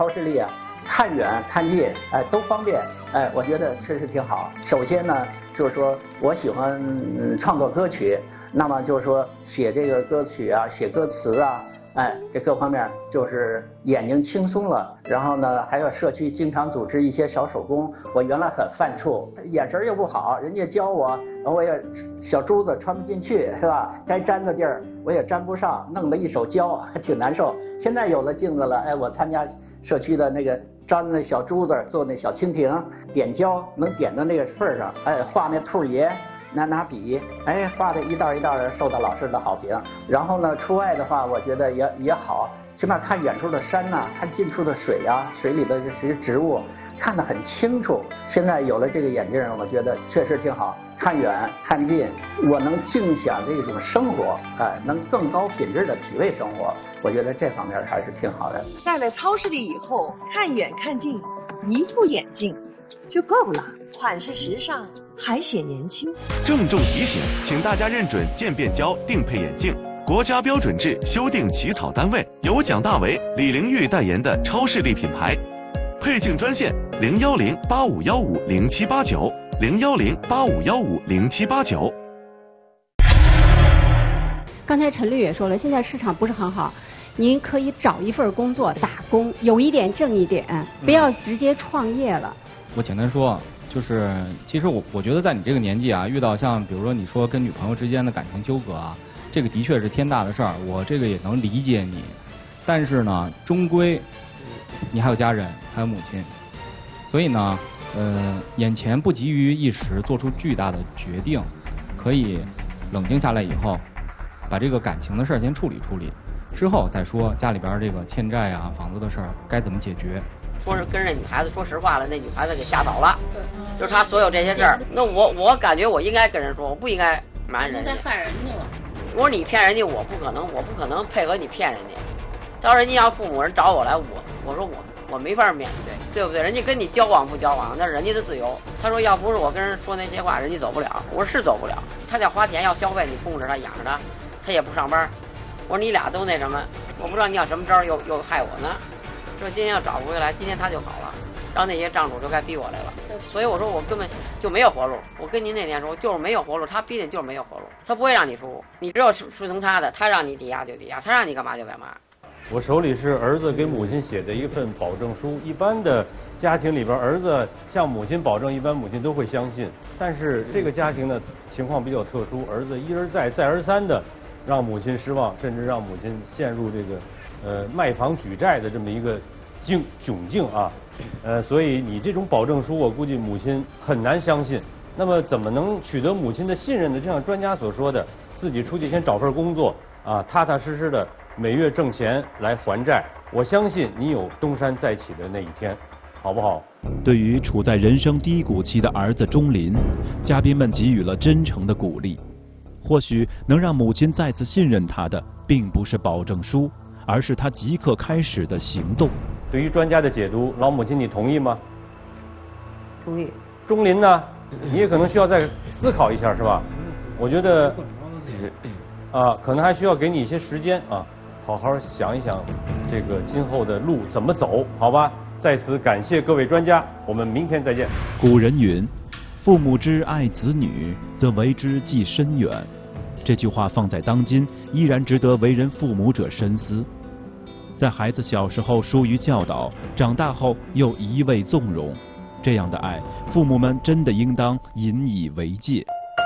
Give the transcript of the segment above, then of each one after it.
超市里啊，看远看近，哎，都方便，哎，我觉得确实挺好。首先呢，就是说我喜欢创作歌曲，那么就是说写这个歌曲啊，写歌词啊。哎，这各方面就是眼睛轻松了，然后呢，还有社区经常组织一些小手工。我原来很犯怵，眼神又不好，人家教我，我也小珠子穿不进去，是吧？该粘的地儿我也粘不上，弄了一手胶，还挺难受。现在有了镜子了，哎，我参加社区的那个粘那小珠子，做那小蜻蜓，点胶能点到那个份儿上，哎，画那兔爷。拿笔，哎，画的一道一道的，受到老师的好评。然后呢，出外的话，我觉得也好，起码看远处的山呐，看近处的水啊，水里的这些植物，看得很清楚。现在有了这个眼镜，我觉得确实挺好，看远看近，我能尽享这种生活，哎，能更高品质的体味生活。我觉得这方面还是挺好的。 在了超市里以后，看远看近，一副眼镜就够了，款式时尚。还显年轻。 郑重提醒，请大家认准渐变胶定配眼镜，国家标准制修订起草单位由蒋大为、李玲玉代言的超视力品牌。配镜专线010-8515-0789 010-8515-0789。 刚才陈律也说了，现在市场不是很好，您可以找一份工作打工，有一点挣一点，不要直接创业了。 我简单说。就是其实我觉得在你这个年纪啊，遇到像比如说你说跟女朋友之间的感情纠葛啊，这个的确是天大的事儿，我这个也能理解你。但是呢，终归你还有家人，还有母亲，所以呢，眼前不急于一时做出巨大的决定，可以冷静下来以后，把这个感情的事儿先处理处理，之后再说家里边这个欠债啊、房子的事儿该怎么解决。 说是跟这女孩子说实话了，那女孩子给吓走了，就是她所有这些事儿。那我感觉我应该跟人说，我不应该瞒人家。 在犯人家了。 我说你骗人家，我不可能配合你骗人家。到人家要父母人找我来，我说我没法面对，对不对？人家跟你交往不交往，那是人家的自由。他说要不是我跟人说那些话，人家走不了。我说是走不了，他要花钱要消费，你供着他养着他，他也不上班。我说你俩都那什么，我不知道你要什么招又害我呢。说今天要找不回来，今天他就好了，然后那些账主就该逼我来了。所以我说我根本就没有活路。我跟您那天说就是没有活路，他逼的就是没有活路，他不会让你出，你只有顺从他的，他让你抵押就抵押，他让你干嘛就干嘛。 我手里是儿子给母亲写的一份保证书。一般的家庭里边，儿子向母亲保证，一般母亲都会相信。但是这个家庭的情况比较特殊，儿子一而再再而三的让母亲失望，甚至让母亲陷入这个卖房举债的这么一个窘境啊。所以你这种保证书，我估计母亲很难相信。那么怎么能取得母亲的信任呢？就像专家所说的，自己出去先找份工作啊，踏踏实实的每月挣钱来还债。我相信你有东山再起的那一天，好不好？ 对于处在人生低谷期的儿子钟林，嘉宾们给予了真诚的鼓励。或许能让母亲再次信任他的，并不是保证书，而是他即刻开始的行动。 对于专家的解读，老母亲你同意吗？ 同意。 钟林呢，你也可能需要再思考一下，是吧？我觉得可能还需要给你一些时间啊，好好想一想这个今后的路怎么走，好吧？在此感谢各位专家，我们明天再见。 古人云，父母之爱子女，则为之计深远。这句话放在当今，依然值得为人父母者深思。在孩子小时候疏于教导，长大后又一味纵容，这样的爱，父母们真的应当引以为戒。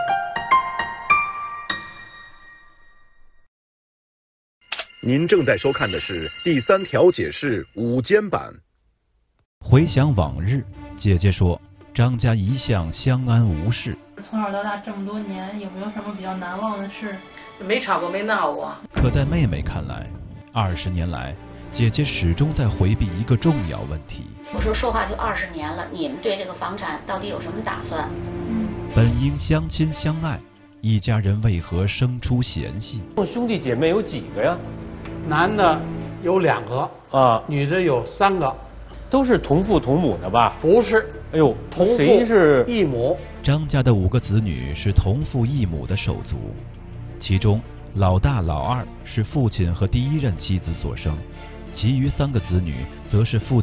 您正在收看的是第3条解释午间版。 回想往日，姐姐说张家一向相安无事。 从小到大这么多年，有没有什么比较难忘的事？ 没吵过，没闹过。 可在妹妹看来，20年来，姐姐始终在回避一个重要问题。 我说话就20年了，你们对这个房产到底有什么打算？ 本应相亲相爱，一家人为何生出嫌隙？ 兄弟姐妹有几个呀？ 男的有2个啊，女的有3个。 都是同父同母的吧？ 不是。 哎呦， 同父谁是异母？ 张家的5个子女是同父异母的手足，其中老大老二是父亲和第1任妻子所生，其余3个子女则是父亲